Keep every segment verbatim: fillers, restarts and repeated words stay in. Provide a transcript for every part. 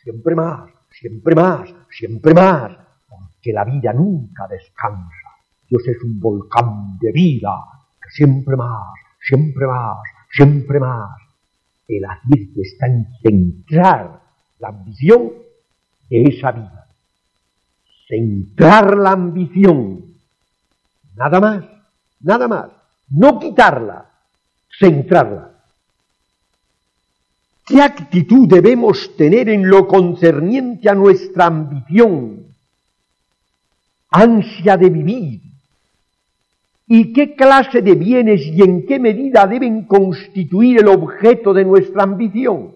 siempre más, siempre más, siempre más, porque la vida nunca descansa. Dios es un volcán de vida, que siempre más, siempre más, siempre más. El acierto está en centrar la ambición de esa vida. Centrar la ambición, nada más, nada más, no quitarla, centrarla. ¿Qué actitud debemos tener en lo concerniente a nuestra ambición, ansia de vivir? ¿Y qué clase de bienes y en qué medida deben constituir el objeto de nuestra ambición?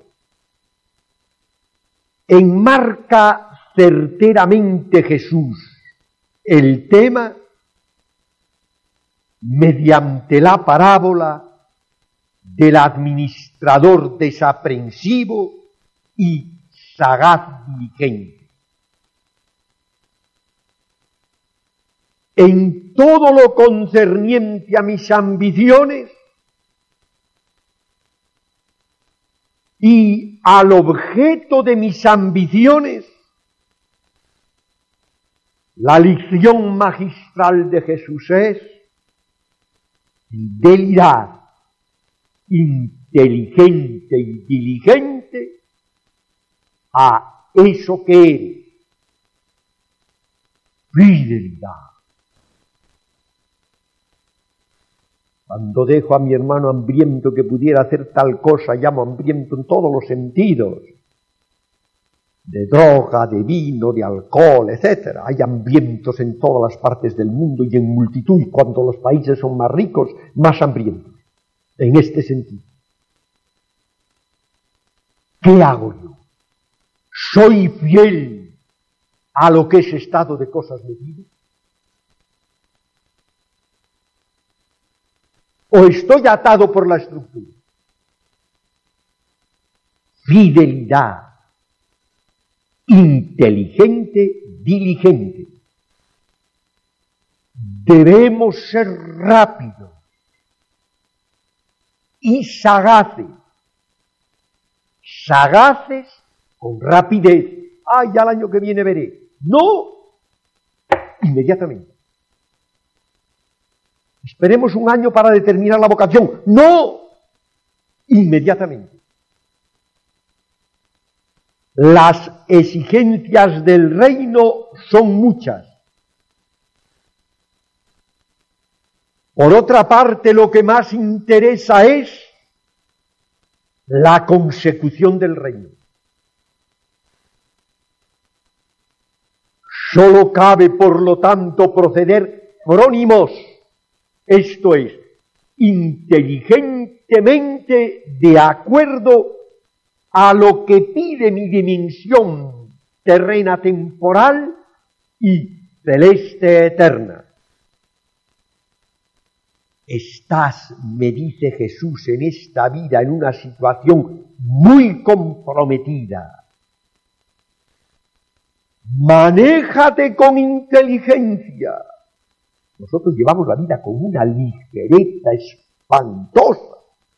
Enmarca certeramente Jesús el tema mediante la parábola del administrador desaprensivo y sagaz diligente. En todo lo concerniente a mis ambiciones y al objeto de mis ambiciones, la lección magistral de Jesús es fidelidad inteligente y diligente a eso que eres. Fidelidad. Cuando dejo a mi hermano hambriento que pudiera hacer tal cosa, llamo hambriento en todos los sentidos, de droga, de vino, de alcohol, etcétera. Hay hambrientos en todas las partes del mundo y en multitud, y cuando los países son más ricos, más hambrientos. En este sentido, ¿qué hago yo? ¿Soy fiel a lo que es estado de cosas medidas? ¿O estoy atado por la estructura? Fidelidad inteligente, diligente. Debemos ser rápidos y sagaces. Sagaces con rapidez. Ah, ya el año que viene veré. No, inmediatamente. Esperemos un año para determinar la vocación. No, inmediatamente. Las exigencias del reino son muchas. Por otra parte, lo que más interesa es la consecución del reino. Solo cabe, por lo tanto, proceder prónimos, esto es, inteligentemente de acuerdo a lo que pide mi dimensión terrena temporal y celeste eterna. Estás, me dice Jesús, en esta vida en una situación muy comprometida. Manéjate con inteligencia. Nosotros llevamos la vida con una ligereza espantosa.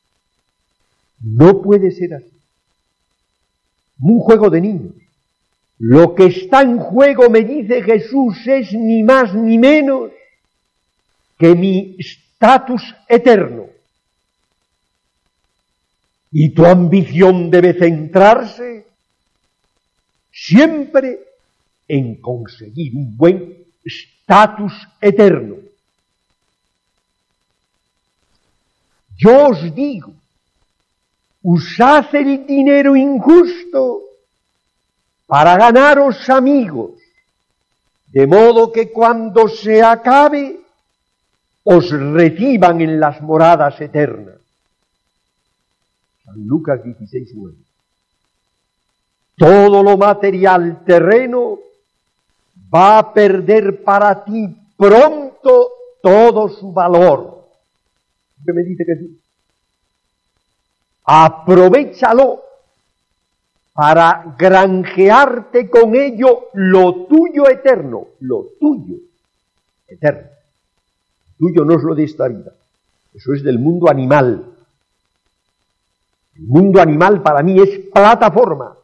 No puede ser así. Un juego de niños. Lo que está en juego, me dice Jesús, es ni más ni menos que mi estatus eterno. Y tu ambición debe centrarse siempre en conseguir un buen estatus eterno. Yo os digo, usad el dinero injusto para ganaros amigos, de modo que cuando se acabe os reciban en las moradas eternas. San Lucas dieciséis, nueve. Todo lo material terreno va a perder para ti pronto todo su valor. ¿Qué me dice Jesús? Aprovéchalo para granjearte con ello lo tuyo eterno, lo tuyo eterno. Tuyo no es lo de esta vida, eso es del mundo animal. El mundo animal para mí es plataforma.